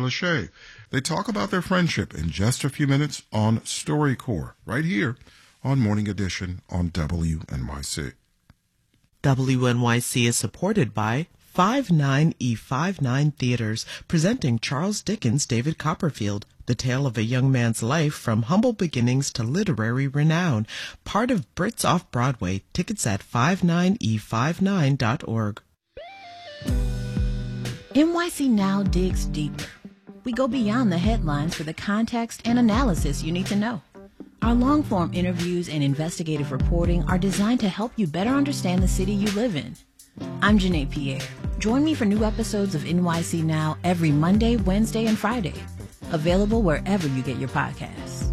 Lachey. They talk about their friendship in just a few minutes on StoryCorps, right here on Morning Edition on WNYC. WNYC is supported by 59E59 Theaters, presenting Charles Dickens' David Copperfield, the tale of a young man's life from humble beginnings to literary renown. Part of Brits Off-Broadway. Tickets at 59e59.org. NYC Now digs deeper. We go beyond the headlines for the context and analysis you need to know. Our long-form interviews and investigative reporting are designed to help you better understand the city you live in. I'm Janae Pierre. Join me for new episodes of NYC Now every Monday, Wednesday, and Friday. Available wherever you get your podcasts.